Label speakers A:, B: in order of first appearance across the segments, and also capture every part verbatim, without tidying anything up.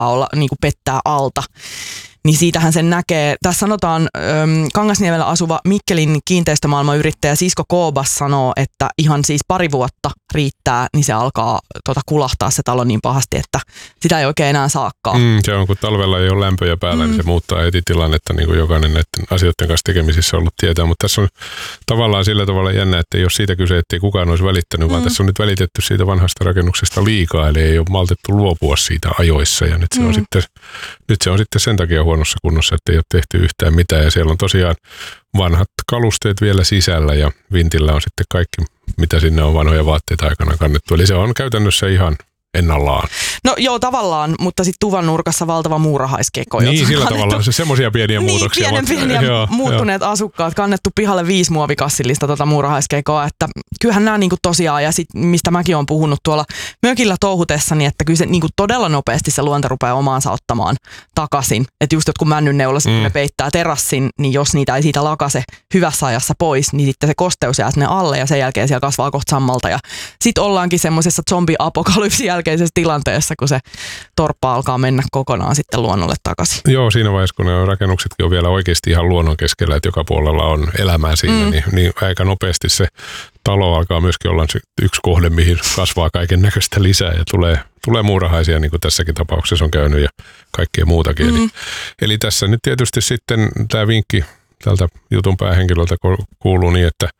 A: olla, niin kuin pettää alta. Niin siitähän sen näkee. Tässä sanotaan, äm, Kangasniemellä asuva Mikkelin kiinteistömaailmayrittäjä Sisko Koobas sanoo, että ihan siis pari vuotta riittää, niin se alkaa tota, kulahtaa se talo niin pahasti, että sitä ei oikein enää saakkaan.
B: Mm, se on, kun talvella ei ole lämpöjä päällä, mm. niin se muuttaa heti tilannetta, niin kuin jokainen näiden asioiden kanssa tekemisissä ollut tietää. Mutta tässä on tavallaan sillä tavalla jännä, että ei ole siitä kyse, ettei kukaan olisi välittänyt, mm. vaan tässä on nyt välitetty siitä vanhasta rakennuksesta liikaa, eli ei ole maltettu luopua siitä ajoissa. Ja nyt se on, mm. sitten, nyt se on sitten sen takia huonossa kunnossa, että ei ole tehty yhtään mitään. Ja siellä on tosiaan vanhat kalusteet vielä sisällä ja vintillä on sitten kaikki, mitä sinne on vanhoja vaatteita aikana kannettu. Eli se on käytännössä ihan ennallaan.
A: No joo, tavallaan, mutta sitten tuvan nurkassa valtava muurahaiskeko.
B: Niin, sillä kannettu, tavalla. Se semmoisia pieniä
A: niin,
B: muutoksia.
A: Pienen, pieniä joo, muuttuneet joo. asukkaat, kannettu pihalle viisi muovikassillista tota muurahaiskekoa. Että kyllähän nämä niinku tosiaan, ja sit, mistä mäkin olen puhunut tuolla mökillä touhutessani, että kyllä se niinku todella nopeasti se luonto rupeaa omaansa ottamaan takaisin. Että just kun männynneulaset, mm. kun ne peittää terassin, niin jos niitä ei siitä lakase hyvässä ajassa pois, niin sitten se kosteus jää sinne alle ja sen jälkeen siellä kasvaa kohta sammalta. Ja sitten ollaankin semmoisessa zombi-apokalypsin jälkeisessä tilanteessa, kun se torppa alkaa mennä kokonaan sitten luonnolle takaisin.
B: Joo, siinä vaiheessa, kun ne rakennuksetkin on vielä oikeasti ihan luonnon keskellä, että joka puolella on elämää siinä, mm. niin, niin aika nopeasti se talo alkaa myöskin olla yksi kohde, mihin kasvaa kaiken näköistä lisää ja tulee, tulee muurahaisia, niin kuin tässäkin tapauksessa on käynyt ja kaikkea muutakin. Mm. Eli, eli tässä nyt tietysti sitten tämä vinkki tältä jutun päähenkilöltä kuuluu niin, että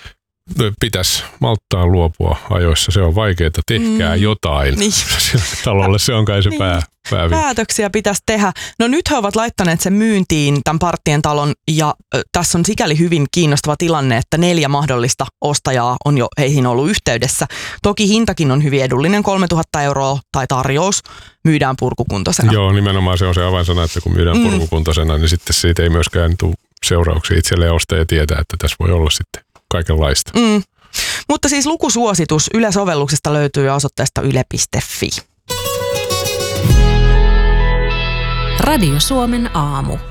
B: pitäisi malttaa luopua ajoissa. Se on vaikeaa. Tehkää mm. jotain. Niin. Talolle se on kai se niin. pää, päävinkki.
A: Päätöksiä pitäisi tehdä. No nyt he ovat laittaneet sen myyntiin, tämän Parttien talon, ja ö, tässä on sikäli hyvin kiinnostava tilanne, että neljä mahdollista ostajaa on jo heihin ollut yhteydessä. Toki hintakin on hyvin edullinen, kolmetuhatta euroa tai tarjous. Myydään purkukuntoisena.
B: Joo, nimenomaan se on se avainsana, että kun myydään mm. purkukuntoisena, niin sitten siitä ei myöskään tule seurauksia itselleen. Ostaja tietää, että tässä voi olla sitten kaikenlaista.
A: Mm. Mutta siis lukusuositus Yle-sovelluksesta löytyy osoitteesta yle piste fi.
C: Radio Suomen aamu.